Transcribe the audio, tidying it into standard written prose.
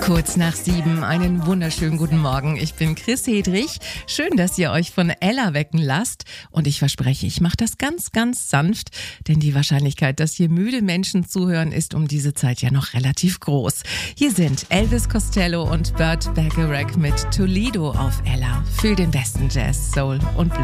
Kurz nach 7, einen wunderschönen guten Morgen. Ich bin Chris Hedrich. Schön, dass ihr euch von Ella wecken lasst. Und ich verspreche, ich mache das ganz, ganz sanft, denn die Wahrscheinlichkeit, dass hier müde Menschen zuhören, ist um diese Zeit ja noch relativ groß. Hier sind Elvis Costello und Burt Bacharach mit Toledo auf Ella für den besten Jazz, Soul und Blues.